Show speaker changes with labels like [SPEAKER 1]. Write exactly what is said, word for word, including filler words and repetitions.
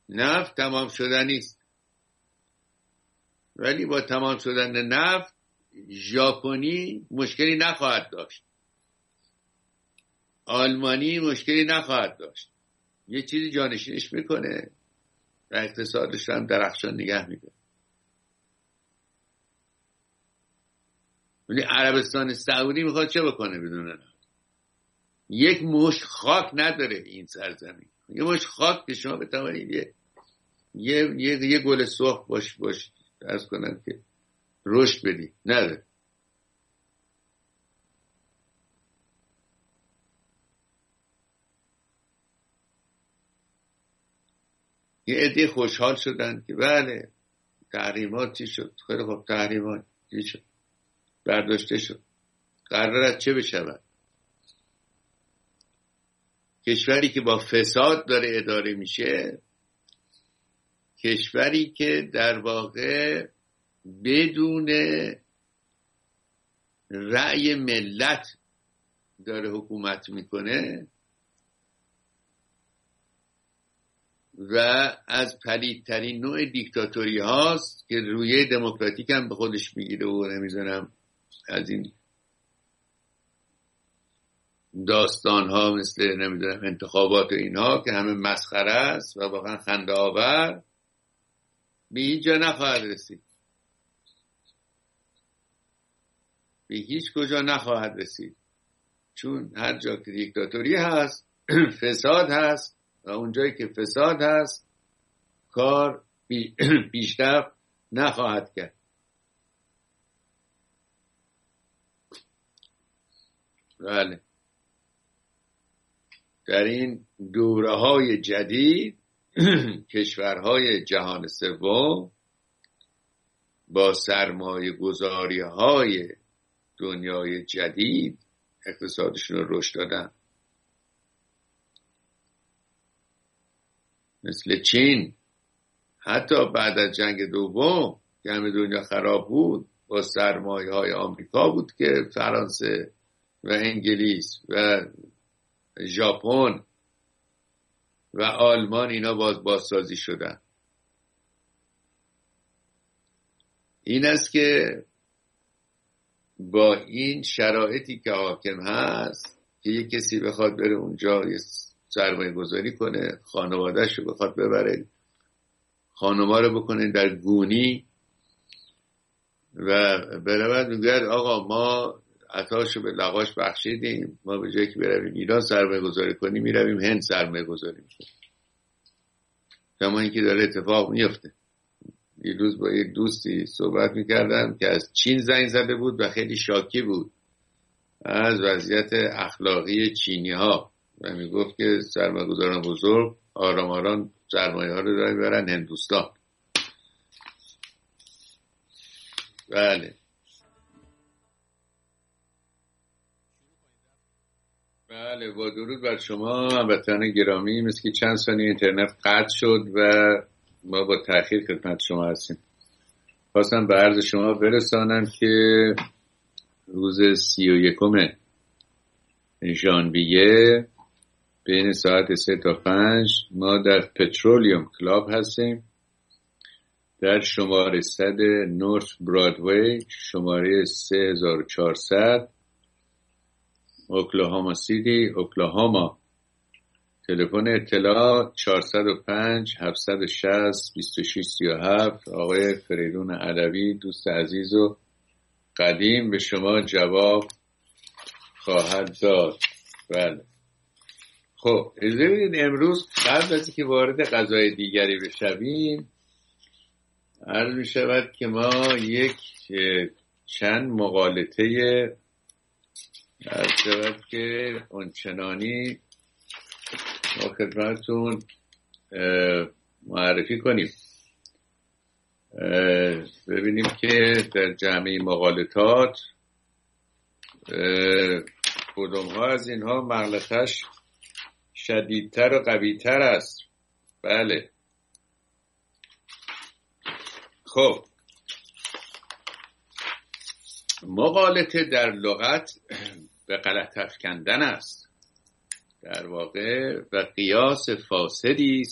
[SPEAKER 1] نفت تمام شدنی است، ولی با تمام شدن نفت ژاپنی مشکلی نخواهد داشت، آلمانی مشکلی نخواهد داشت، یه چیزی جانشینش میکنه و اقتصادش هم درخشان نگه میده. ولی عربستان سعودی میخواد چه بکنه بدون نفت؟ یک مشت خاک نداره این سرزمین، یه مشت خاک که شما بتوانید یه یه یه, یه گل سرخ باش باش عرض کنم که رشد بدی، نداره. یه عده خوشحال شدن که بله تحریمات چی شد، خیلی خوب تحریمات چی شد، برداشته شد، قرار است چه بشود؟ کشوری که با فساد داره اداره میشه، کشوری که در واقع بدون رأی ملت داره حکومت میکنه و از پلیدترین نوع دیکتاتوری هاست که روی دموکراتیک هم به خودش میگیره و نمیزنم از این داستان ها مثل نمیدونم انتخابات و اینها که همه مسخره است و واقعا خنده آور، به اینجا نخواهد رسید، به هیچ کجا نخواهد رسید، چون هر جا که دیکتاتوری هست فساد هست و اونجایی که فساد هست کار پیشرفت نخواهد کرد. بله در این دوره های جدید کشورهای جهان سوم با سرمایه گذاری های دنیای جدید اقتصادشون رو رشد دادن، مثل چین. حتی بعد از جنگ دوم که همه دنیا خراب بود، با سرمایه های آمریکا بود که فرانسه و انگلیس و ژاپن و آلمان اینا باز بازسازی شدن. این است که با این شرایطی که حاکم هست که یک کسی بخواد بره اونجا یه سرمایه گذاری کنه، خانواده‌اش رو بخواد ببره، خانوما رو بکنه در گونی و برود میگه آقا ما عطاشو به لغاش بخشیدیم، ما به جایی که برویم ایران سرمایه گذاری کنیم میرویم هند سرمایه گذاری میکنیم. کما اینکه داره اتفاق میفته. یه روز با یک دوستی صحبت میکردم که از چین زنگ زده بود و خیلی شاکی بود از وضعیت اخلاقی چینی ها و میگفت که سرمایه گذاران بزرگ آرام آرام سرمایه ها رو دارن برن هندوستان. بله بله با درود بر شما هموطنان گرامی. مثل که چند ثانیه اینترنت قطع شد و ما با تأخیر خدمت شما هستیم. خواستم به عرض شما برسانم که روز سی و یکم ژانویه بین ساعت سه تا پنج ما در پترولیوم کلاب هستیم در شماره صد نورث برادوی، شماره سه هزار و چهارصد، اوکلاهاما سیتی، اوکلاهاما. تلفن اطلاع چهارصد و پنج هفتصد و شصت بیست و شش سی و هفت. آقای فریدون علوی دوست عزیز و قدیم به شما جواب خواهد داد. بله خب اجازه بدید امروز قبل از اینکه وارد قضای دیگری بشویم عرض می شود که ما یک چند مقالطه عرض شود که اونچنانی ما خدمتتون معرفی کنیم. ببینیم که در جمعی مقالطات کدوم ها از اینها مغلطش شدیدتر و قویتر است. بله خب مغالطه در لغت به غلط افکندن است در واقع و قیاس فاسدی